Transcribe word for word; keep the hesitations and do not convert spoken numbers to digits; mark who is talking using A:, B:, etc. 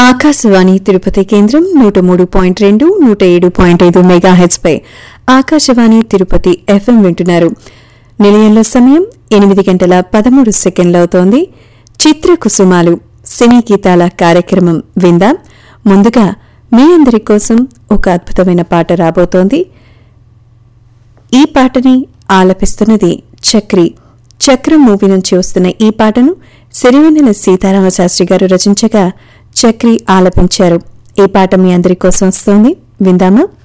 A: ఆకాశవాణి తిరుపతి కేంద్రం నూట మూడు పాయింట్ రెండు నూట ఏడు పాయింట్ ఐదు మెగాహెట్స్ పై ఆకాశవాణి తిరుపతి ఎఫ్ఎం వింటున్నారు. నిలయంలో సమయం ఎనిమిది గంటల పదమూడు సెకండ్లవుతోంది. చిత్ర కుసుమాలు సినీ గీతాల కార్యక్రమం విందాం. ముందుగా మీ అందరి కోసం ఒక అద్భుతమైన పాట రాబోతోంది. ఈ పాటని ఆలపిస్తున్నది చక్రి. చక్రం మూవీ నుంచి వస్తున్న ఈ పాటను సిరివెన్నెల సీతారామ శాస్త్రి గారు రచించగా చక్రి ఆలపించారు. ఈ పాట మీ అందరి కోసం వస్తోంది, విందామా?